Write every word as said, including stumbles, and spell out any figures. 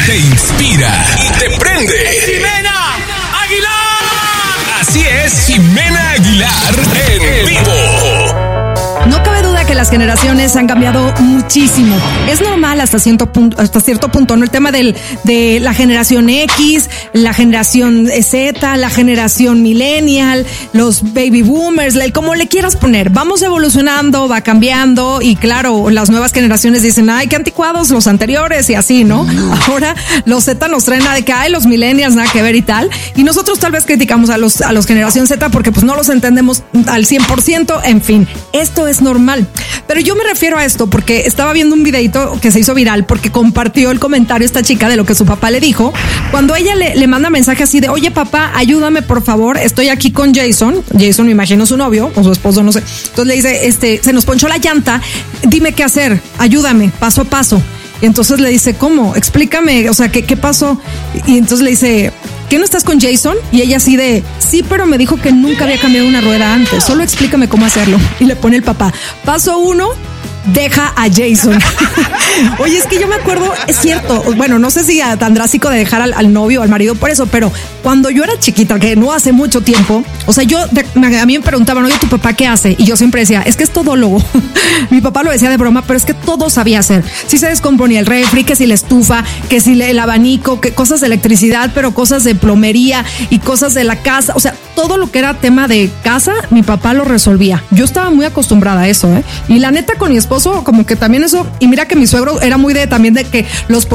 te inspira y te prende. ¡Ximena Aguilar! Así es, Ximena Aguilar en vivo. No cabe duda que las generaciones han cambiado muchísimo. Es normal hasta cierto punto, hasta cierto punto, ¿no? El tema del, de la generación X, la generación Z, la generación millennial, los baby boomers, como le quieras poner. Vamos evolucionando, va cambiando y claro, las nuevas generaciones dicen, ay, qué anticuados los anteriores y así, ¿no? Ahora los Z nos traen a de que hay los millennials, nada que ver y tal. Y nosotros tal vez criticamos a los, a los generación Z porque pues no los entendemos al cien por ciento. En fin, esto es normal. Pero yo me refiero a esto porque estaba viendo un videito que se hizo viral porque compartió el comentario esta chica de lo que su papá le dijo. Cuando ella le, le manda mensaje así de, oye papá, ayúdame por favor, estoy aquí con Jason. Jason me imagino su novio o su esposo, no sé. Entonces le dice, este, se nos ponchó la llanta, dime qué hacer, ayúdame, paso a paso. Y entonces le dice, ¿cómo? Explícame, o sea, ¿qué, qué pasó? Y entonces le dice, ¿qué no estás con Jason? Y ella así de, sí, pero me dijo que nunca había cambiado una rueda antes, solo explícame cómo hacerlo. Y le pone el papá, paso uno, deja a Jason. Oye, es que yo me acuerdo, es cierto, bueno, no sé si tan drástico de dejar al, al novio o al marido por eso, pero cuando yo era chiquita, que no hace mucho tiempo, o sea, yo, de, a mí me preguntaban, oye, ¿tu papá qué hace? Y yo siempre decía, es que es todólogo. Mi papá lo decía de broma, pero es que todo sabía hacer. Si se descomponía el refri, que si la estufa, que si el abanico, que cosas de electricidad, pero cosas de plomería y cosas de la casa, o sea, todo lo que era tema de casa, mi papá lo resolvía. Yo estaba muy acostumbrada a eso, ¿eh? Y la neta con mi esposo, como que también eso, y mira que mi suegro era muy de también de que los